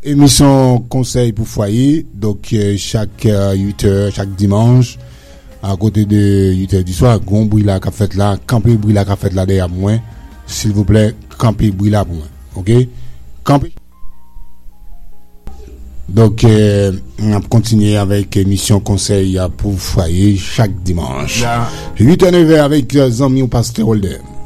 émission conseil pour foyer. Donc, chaque 8h, chaque dimanche, à côté de 8h du soir, gon bruit la qu'a fait là, campé bruit la qu'a fait là derrière moi. S'il vous plaît, campé bruit là pour moi. OK? Campé. Donc, on va continuer avec émission conseil pour foyer chaque dimanche. 8h 9h avec Zami ou Pasteur Holder.